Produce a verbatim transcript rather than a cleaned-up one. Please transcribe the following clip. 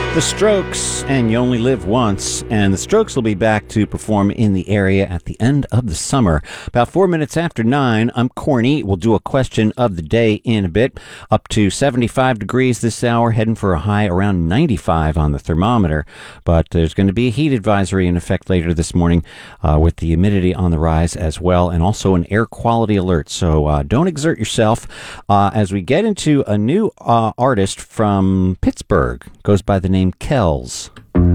The Strokes and You Only Live Once, and the Strokes will be back to perform in the area at the end of the summer. About four minutes after nine, I'm Corny. We'll do a question of the day in a bit. Up to seventy-five degrees this hour, heading for a high around ninety-five on the thermometer. But there's going to be a heat advisory in effect later this morning uh, with the humidity on the rise as well, and also an air quality alert. So uh, don't exert yourself uh, as we get into a new uh, artist from Pittsburgh. Goes by the name Kells.